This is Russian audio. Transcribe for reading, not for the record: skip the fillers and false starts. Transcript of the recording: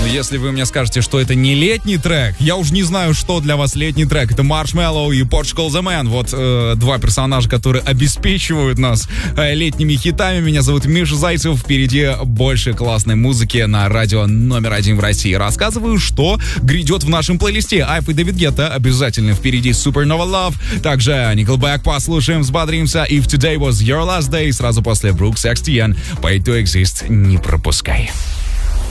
если вы мне скажете, что это не летний трек, я уже не знаю, что для вас летний трек. Это Marshmello и Portugal The Man. Вот два персонажа, которые обеспечивают нас летними хитами. Меня зовут Миша Зайцев. Впереди больше классной музыки на радио номер 1 в России. Рассказываю, что грядет в нашем плейлисте. Айф и Дэвид Гетта обязательно впереди. Supernova Love. Также Nickelback послушаем, взбодримся. If Today Was Your Last Day. Сразу после Brooks XTN. Pay to Exist. Не пропускай.